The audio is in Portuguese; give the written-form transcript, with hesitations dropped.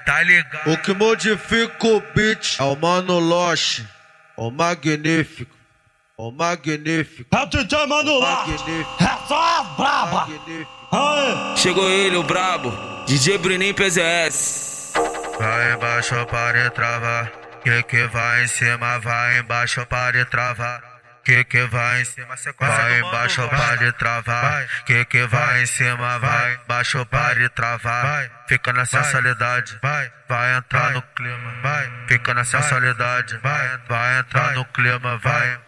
tá ligado? O que modifica o beat é o Mano Loche, o magnífico, o magnífico. É o DJ Mano Loche, é só as braba. Aê. Chegou ele, o brabo, DJ Bruninho PZS. Vai embaixo para travar, que vai em cima, vai embaixo para travar. Que vai em cima, vai embaixo para travar. Que vai em cima, vai embaixo para travar. Fica na sensualidade, vai entrar no clima. Fica na sensualidade, vai entrar no clima, vai.